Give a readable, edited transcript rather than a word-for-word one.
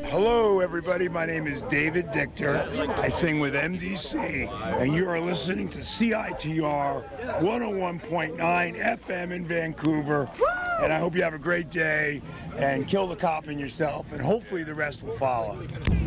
Hello, everybody. My name is David Dichter. I sing with MDC, and you are listening to CITR 101.9 FM in Vancouver. And I hope you have a great day and kill the cop in yourself, and hopefully the rest will follow.